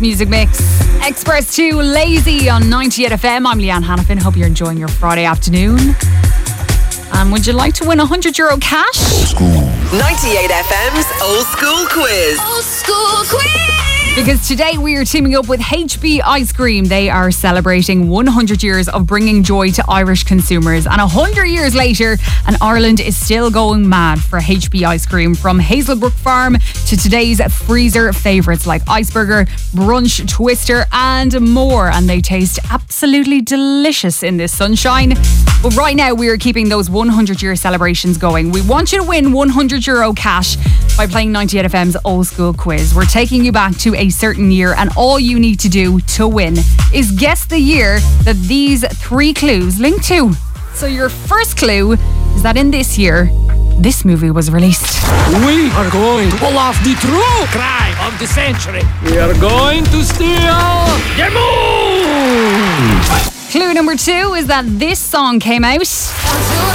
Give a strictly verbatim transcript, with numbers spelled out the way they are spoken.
Music Mix. Express two, Lazy on ninety-eight F M. I'm Leanne Hannafin. Hope you're enjoying your Friday afternoon. And would you like to win one hundred euro cash? Old school. ninety-eight F M's Old School Quiz. Old School Quiz. Because today we are teaming up with H B Ice Cream. They are celebrating one hundred years of bringing joy to Irish consumers. And one hundred years later, and Ireland is still going mad for H B Ice Cream. From Hazelbrook Farm to today's freezer favourites like Iceberger, Brunch, Twister and more. And they taste absolutely delicious in this sunshine. But right now we are keeping those one hundred year celebrations going. We want you to win one hundred euro cash by playing ninety-eight F M's Old School Quiz. We're taking you back to a certain year, and all you need to do to win is guess the year that these three clues link to. So your first clue is that in this year, this movie was released. We are going to pull off the true crime of the century. We are going to steal the moon. Clue number two is that this song came out